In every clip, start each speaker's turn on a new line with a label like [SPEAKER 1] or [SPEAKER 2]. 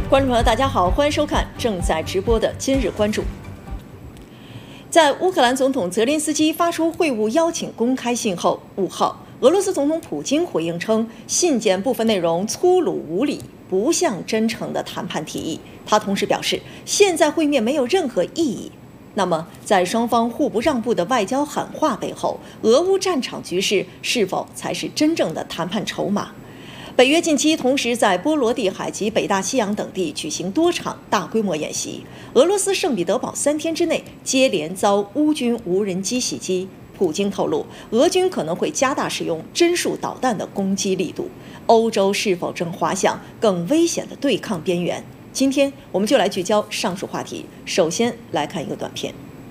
[SPEAKER 1] 观众朋友，大家好，欢迎收看正在直播的今日关注。在乌克兰总统泽连斯基发出会晤邀请公开信后，5号，俄罗斯总统普京回应称，信件部分内容粗鲁无礼，不像真诚的谈判提议。他同时表示，现在会面没有任何意义。那么，在双方互不让步的外交喊话背后，俄乌战场局势是否才是真正的谈判筹码？北约近期同时在波罗的海及北大西洋等地举行多场大规模演习。俄罗斯圣彼得堡3天之内接连遭乌军无人机袭击。普京透露，俄军可能会加大使用针数导弹的攻击力度。欧洲是否正滑向更危险的对抗边缘？今天我们就来聚焦上述话题。首先来看一个短片。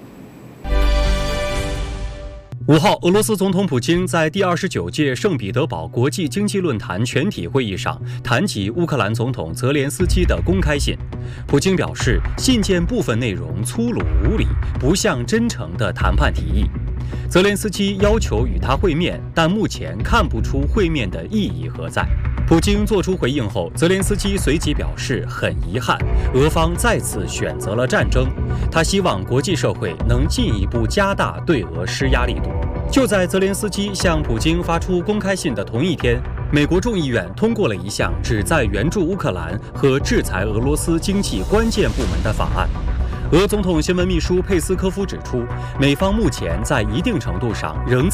[SPEAKER 2] 5号，俄罗斯总统普京在第29届圣彼得堡国际经济论坛全体会议上谈及乌克兰总统泽连斯基的公开信。普京表示，信件部分内容粗鲁无礼，不像真诚的谈判提议。泽连斯基要求与他会面，但目前看不出会面的意义何在。普京作出回应后，泽连斯基随即表示很遗憾，俄方再次选择了战争。他希望国际社会能进一步加大对俄施压力度。就在泽连斯基向普京发出公开信的同一天，美国众议院通过了一项旨在援助乌克兰和制裁俄罗斯经济关键部门的法案。俄总统新闻秘书佩斯科夫指出，美方目前在一定程度上仍在